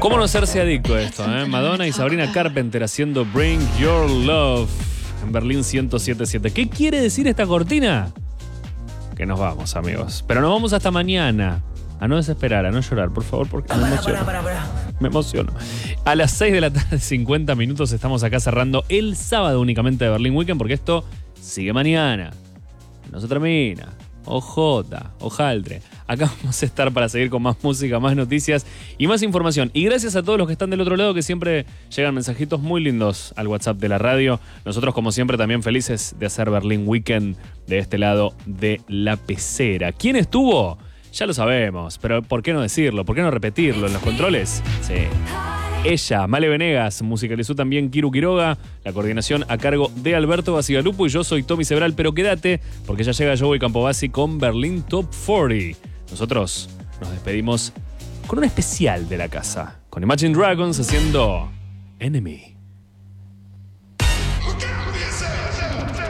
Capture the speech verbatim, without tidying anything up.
¿Cómo no hacerse adicto a esto? Eh? Madonna y Sabrina Carpenter haciendo Bring Your Love en Berlín ciento siete punto siete. ¿Qué quiere decir esta cortina? Que nos vamos, amigos. Pero nos vamos hasta mañana. A no desesperar, a no llorar, por favor, porque me emociono. Para, para, para. Me emociono. A las seis de la tarde, cincuenta minutos, estamos acá cerrando el sábado únicamente de Berlín Weekend, porque esto sigue mañana. No se termina. Ojota, ojaldre. Acá vamos a estar para seguir con más música, más noticias y más información. Y gracias a todos los que están del otro lado, que siempre llegan mensajitos muy lindos al WhatsApp de la radio. Nosotros, como siempre, también felices de hacer Berlín Weekend de este lado de la pecera. ¿Quién estuvo? Ya lo sabemos, pero ¿por qué no decirlo? ¿Por qué no repetirlo en los controles? Sí. Ella, Male Venegas, musicalizó también Kiru Quiroga, la coordinación a cargo de Alberto Basigalupo y yo soy Tommy Sebral, pero quédate porque ya llega Joey Campobasi con Berlín Top cuarenta. Nosotros nos despedimos con un especial de la casa, con Imagine Dragons haciendo Enemy.